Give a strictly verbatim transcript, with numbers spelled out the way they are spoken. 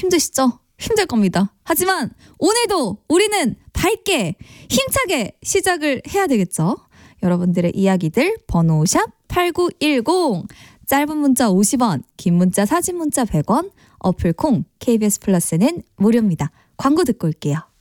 힘드시죠? 힘들 겁니다. 하지만 오늘도 우리는 밝게 힘차게 시작을 해야 되겠죠. 여러분들의 이야기들 번호샵 팔구일공, 짧은 문자 오십 원, 긴 문자 사진 문자 백 원, 어플 콩 케이비에스 플러스는 무료입니다. 광고 듣고 올게요.